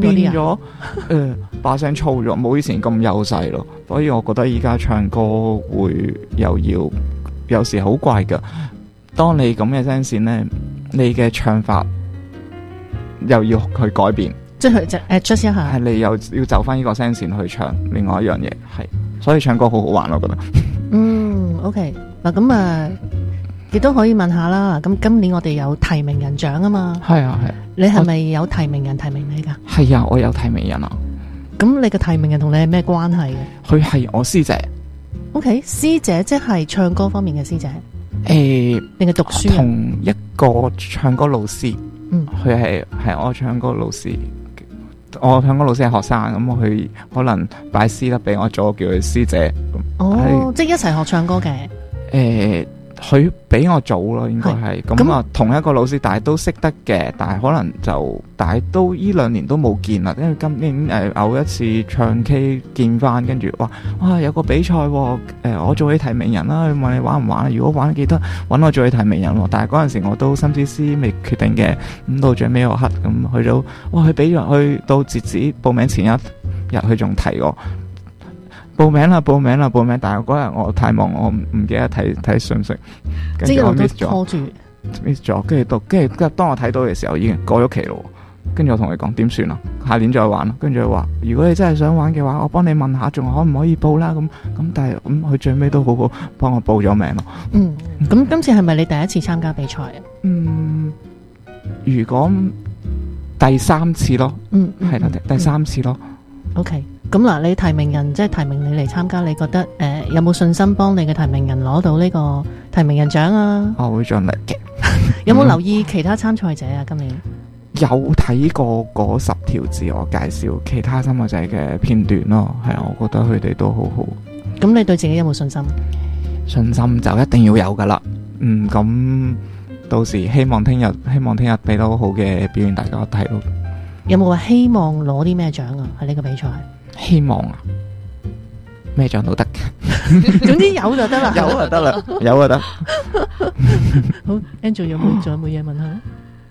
變咗把聲粗咗，冇以前咁幼細咯。所以我覺得依家唱歌會又要有時好怪噶。當你咁嘅聲線咧，你嘅唱法又要去改變， 即係就 adjust 一下。 係你又要就翻呢個聲線去唱另外一樣嘢，係所以唱歌好好玩咯，我覺得。 OK 嗱，咁亦都可以問下啦。咁今年我哋有提名人獎啊嘛。 係啊係。 你係咪有提名人提名你噶？ 係啊，我有提名人啊。 咁你嘅提名人同你係咩關係嘅？ 佢係我師姐。 OK， 師姐即係唱歌方面嘅師姐。定係讀書？ 同一個唱歌老師。佢係我唱歌老師。我唱歌老師係學生，咁佢可能擺師得俾我做，叫佢師姐。 即係一齊學唱歌嘅。 佢俾我做咯，應該係咁啊。同一個老師，但係都識得嘅，但係可能但係都呢2年都冇見啦。因為今年偶一次唱 K 見翻，跟住哇有個比賽喎，我做你提名人啦，問你玩唔玩？如果玩記得揾我做你提名人喎。但係嗰陣時我都心思思未決定嘅，咁到最尾我黑咁去到，佢俾咗去到截止報名前一日，佢仲提我。報名啦！但係嗰日我太忙，我唔記得睇信息，跟住我 miss 咗，跟住當我睇到嘅時候已經過咗期咯。跟住我同佢講點算啊？下年再玩咯。跟住佢話如果你真係想玩嘅話，我幫你問下仲可唔可以報啦。咁但係佢最尾都好好幫我報咗名咯。 咁今次係咪你第一次參加比賽啊？ 如果第3次咯，係啦，第3次咯。 OK。咁嗱，你提名人即係提名你嚟參加，你覺得有冇信心幫你嘅提名人攞到呢個提名人獎啊？ 我會盡力嘅。 有冇留意其他參賽者啊？今年有睇過嗰10條自我介紹其他參賽者嘅片段咯，係啊，我覺得佢哋都好好。 咁你對自己有冇信心？ 信心就一定要有噶啦。咁到時希望聽日俾到好嘅表現大家睇咯。 有冇話希望攞啲咩獎啊？喺呢個比賽？ 希望啊，咩獎都得嘅， 總之有就得啦， 有就得啦，有就得。 好 ，Angel 仲有冇嘢問下？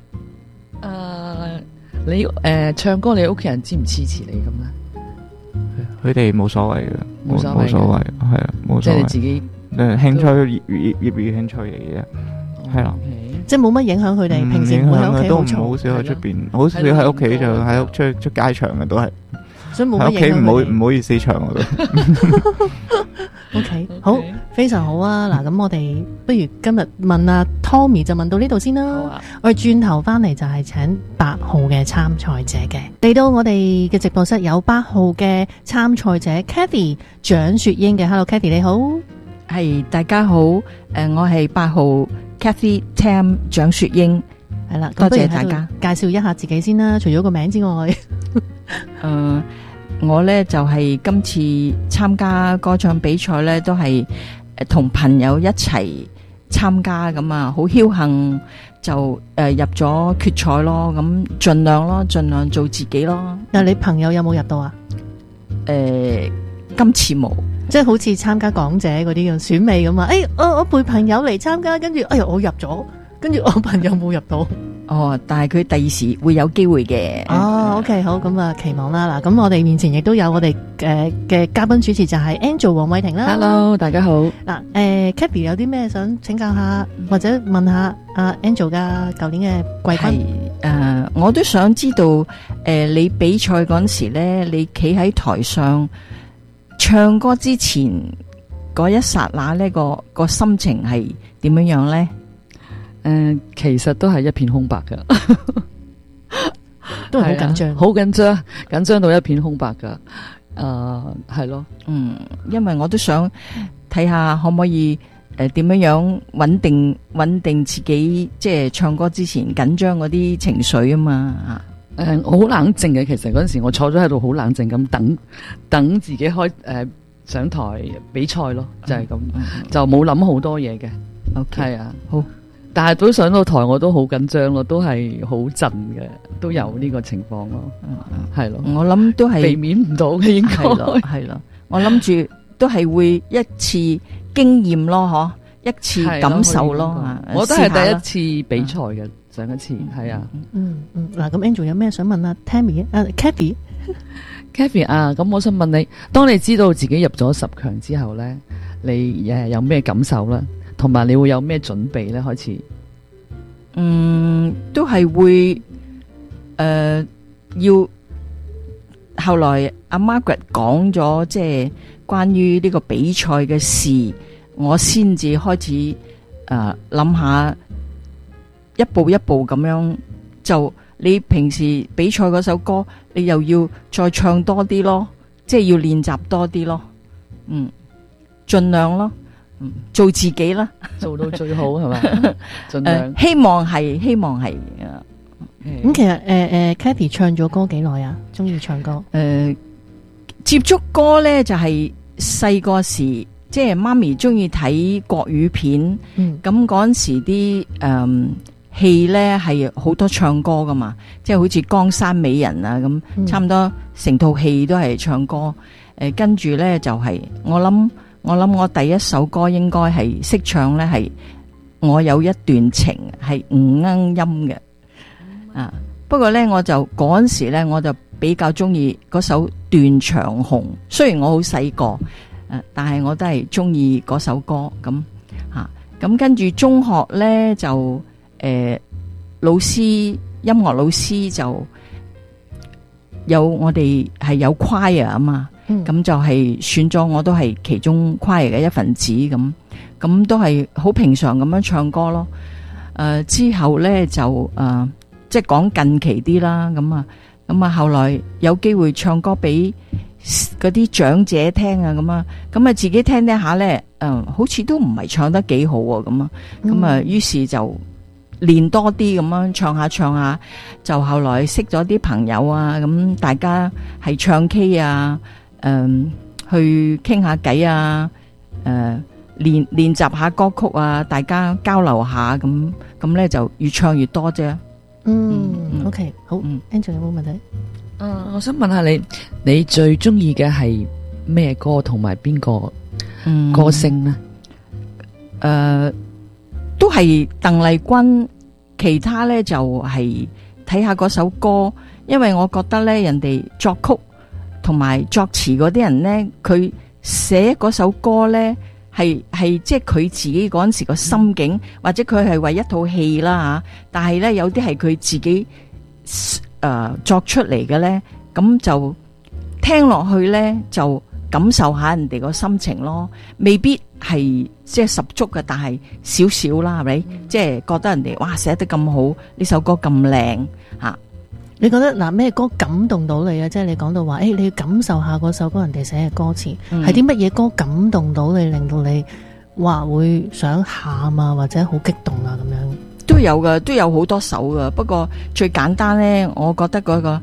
你唱歌，你屋企人支唔支持你咁咧？ 佢哋冇所謂嘅，冇所謂，係啊，冇所謂。 即係你自己興趣業餘興趣嚟嘅，係啦。 即係冇乜影響佢哋，平時唔會喺屋企都唔好少喺出邊，好少喺屋企就喺出街場嘅都係。 所以冇乜影響。 喺屋企唔好意思唱我都。 OK， 好，非常好啊！嗱，咁我哋不如今日問阿 Tommy 就問到呢度先啦。我哋轉頭翻嚟就係請8號嘅參賽者嘅，嚟到我哋嘅直播室有8號嘅參賽者 Cathy 蔣雪英嘅。Hello Cathy 你好。 係，大家好，我係8號 Cathy Tam 蔣雪英。 係啦， 多謝大家。 介紹一下自己先啦，除咗個名之外。 我呢就係今次參加歌唱比賽呢，都係同朋友一齊參加咁啊，好僥倖就入咗決賽咯，咁盡量做自己咯。 但係你朋友有冇入到啊？ 今次冇， 即係好似參加港姐嗰啲咁選美咁啊！我陪朋友嚟參加，跟住我入咗，跟住我朋友冇入到。 但係佢第二時會有機會嘅。 OK， 好，咁啊，期望啦。嗱，咁我哋面前亦都有我哋嘅嘉賓主持，就係 Angel 黃偉霆啦。 Hello， 大家好。 嗱，Cathy 有啲咩想請教下，或者問下阿 Angel 噶舊年嘅季軍？ 我都想知道，你比賽嗰陣時咧，你企喺台上唱歌之前嗰一剎那呢個心情係點樣樣咧？ 其實都係一片空白噶， 都係好緊張， 好緊張到一片空白噶。係咯， 因為我都想睇下可唔可以點樣穩定自己，即係唱歌之前緊張嗰啲情緒啊嘛。 我好冷靜嘅，其實嗰陣時我坐咗喺度好冷靜咁等自己上台比賽咯，就係咁，就冇諗好多嘢嘅。 OK， 係啊，好。但係都上到台，我都好緊張咯，都係好震嘅，都有呢個情況咯，係咯。 我諗都係避免唔到嘅，應該係咯。我諗住都係會一次經驗咯，一次感受咯。 我都係第一次比賽嘅， 上一次係啊。 嗱，咁 Angel 有咩想問啊 ？Tammy 啊 ，Kathy 啊，咁我想問你，當你知道自己入咗10強之後咧，你有咩感受啦？同埋你會有咩準備咧？開始， 都係會要後來阿 Margaret 講咗，即係關於呢個比賽嘅事，我先至開始諗下一步一步咁樣。就你平時比賽嗰首歌，你又要再唱多啲咯，即係要練習多啲咯。盡量咯，做自己啦， 做到最好係咪？盡量。 希望係。 咁其實Kathy 唱咗歌幾耐啊？中意唱歌？ 接觸歌咧就係細個時，即係媽咪中意睇國語片，咁嗰陣時啲戲咧係好多唱歌噶嘛，即係好似《江山美人》啊咁，差唔多成套戲都係唱歌。跟住咧就係我諗我第一首歌應該係識唱咧，係我有一段情，係吳鶯音嘅。不過咧我就嗰陣時咧我就比較中意嗰首《斷腸紅》，雖然我好細個，但係我都係中意嗰首歌咁吓。咁跟住中學咧就老師音樂老師就有我哋係有 choir 啊嘛，咁就係選咗我都係其中 choir 嘅一份子咁都係好平常咁樣唱歌咯。之後咧就即係講近期啲啦，咁啊後來有機會唱歌俾嗰啲長者聽啊，咁啊自己聽下咧，好似都唔係唱得幾好啊，咁啊於是就練多啲咁樣唱下，就後來識咗啲朋友啊，咁大家係唱 K 啊，去傾下偈啊，練習下歌曲啊，大家交流下，咁咧就越唱越多啫。 OK， 好，Angel 有冇問題？ 我想問下你最中意嘅係咩歌，同埋邊個歌星呢？ 都係鄧麗君，其他咧就係睇下嗰首歌，因為我覺得咧人哋作曲同埋作詞嗰啲人咧，佢寫嗰首歌咧係即係佢自己嗰陣時個心境，或者佢係為一套戲啦吓，但係咧有啲係佢自己作出嚟嘅咧，咁就聽落去咧就感受下人哋個心情咯，未必係即係十足嘅，但係少少啦，係咪？即係覺得人哋哇寫得咁好，呢首歌咁靚吓。 你覺得咩歌感動到你啊？即係你講到話，你要感受下嗰首歌人哋寫嘅歌詞，係啲乜嘢歌感動到你，令到你話會想喊啊，或者好激動啊咁樣？ 都有噶，都有好多首噶。不過最簡單咧，我覺得嗰個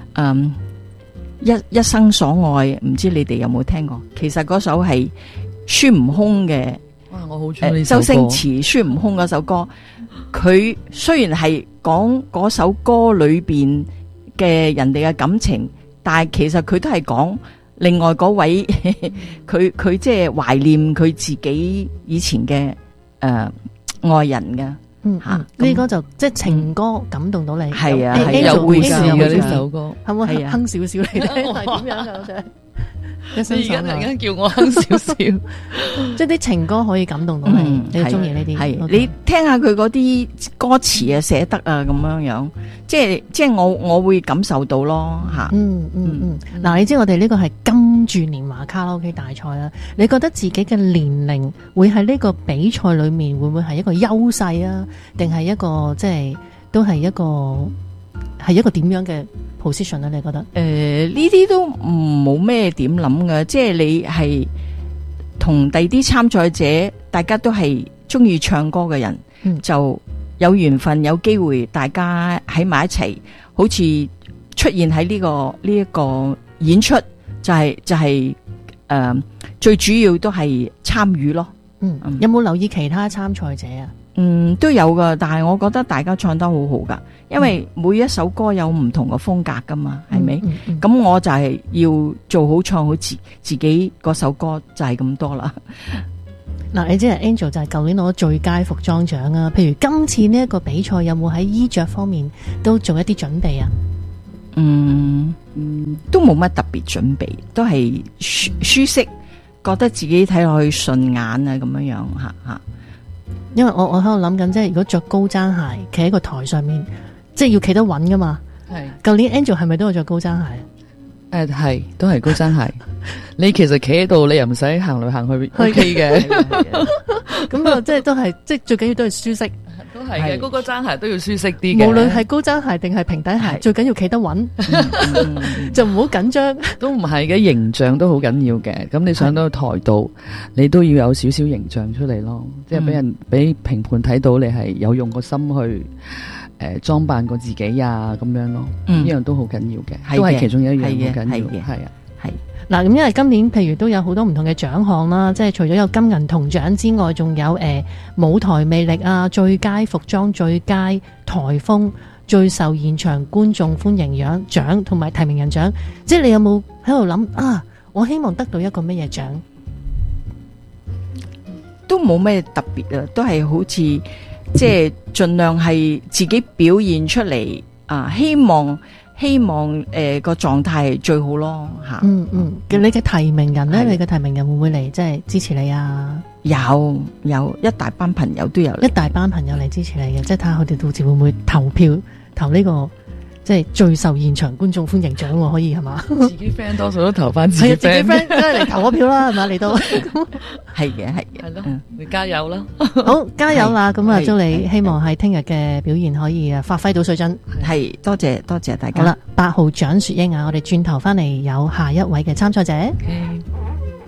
一生所愛，唔知你哋有冇聽過？其實嗰首係孫悟空嘅。 哇，我好中意呢首歌。 周星馳孫悟空嗰首歌，佢雖然係講嗰首歌裏邊嘅人哋嘅感情，但係其實佢都係講另外嗰位佢即係懷念佢自己以前嘅愛人嘅。 呢歌就即係情歌感動到你。 係啊， 有回事嘅呢首歌， 係咪哼少少嚟聽？係點樣噶？我想你而家突然間叫我哼少少， 即係啲情歌可以感動到你，你中意呢啲？ 係你聽下佢嗰啲歌詞啊，寫得啊咁樣，即係我會感受到咯吓。 嗱，你知我哋呢個係金鑄年華卡拉 OK 大賽啦，你覺得自己嘅年齡會喺呢個比賽裏面會唔會係一個優勢啊？定係一個即係都係一個點樣嘅 position 咧？你覺得？ 呢啲都冇咩點諗嘅，即係你係同第啲參賽者，大家都係中意唱歌嘅人，就有緣分有機會，大家喺埋一齊，好似出現喺呢一個演出，就係最主要都係參與咯。 有冇留意其他參賽者啊？ 都有噶，但係我覺得大家唱得好好噶，因為每一首歌有唔同嘅風格噶嘛，係咪？咁我就係要做好唱好自己嗰首歌，就係咁多啦。 嗱，你知係 Angel 就係舊年攞最佳服裝獎啊。譬如今次呢一個比賽，有冇喺衣着方面都做一啲準備啊？ 都冇乜特別準備，都係舒適，覺得自己睇落去順眼啊咁樣吓。 因為我喺度諗緊，即係如果着高踭鞋，企喺個台上面，即係要企得穩噶嘛。係。舊年 Angel 係咪都有着高踭鞋？ 係都係高踭鞋。你其實企喺度，你又唔使行嚟行去 OK 嘅。 咁啊，即係都係，即係最緊要都係舒適。 都係嘅，高踭鞋都要舒適啲嘅。 無論係高踭鞋定係平底鞋，最緊要企得穩，就唔好緊張。 都唔係嘅，形象都好緊要嘅。咁你上到台度，你都要有少少形象出嚟咯。即係俾評判睇到你係有用個心去裝扮過自己啊，咁樣咯。呢樣都好緊要嘅，都係其中一樣好緊要嘅。係啊。 嗱，咁因為今年譬如都有好多唔同嘅獎項啦，即係除咗有金銀銅獎之外，仲有舞台魅力啊、最佳服裝、最佳台風、最受現場觀眾歡迎獎同埋提名人獎。即係你有冇喺度諗啊？我希望得到一個乜嘢獎？ 都冇咩特別啊，都係好似即係盡量係自己表現出嚟啊，希望個狀態係最好咯吓。 你嘅提名人咧，你嘅提名人會唔會嚟即係支持你啊？ 有一大班朋友都有， 一大班朋友嚟支持你嘅，即係睇下佢哋到時會唔會投票投呢個即係最受現場觀眾歡迎獎喎，可以係嘛？ 自己 friend 多數都投翻自己 friend 都係嚟投我票啦，係嘛？嚟到係嘅， 咯，你加油啦！ 好，加油啦！咁啊，祝你希望喺聽日嘅表現可以發揮到水準。 係，多謝大家。 好啦，8號蔣雪英啊，我哋轉頭翻嚟有下一位嘅參賽者。